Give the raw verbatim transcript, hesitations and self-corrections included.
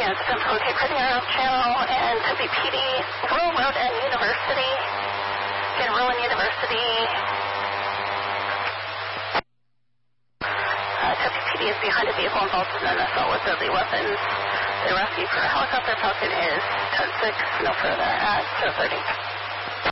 Yes, Central Cape Canaveral Channel and Tempe P D, Rural Road and University. Again, Rural and University. Uh, Tempe P D is behind a vehicle involved in an assault with deadly weapons. The rescue for helicopter Falcon is ten six, no further at zero thirty.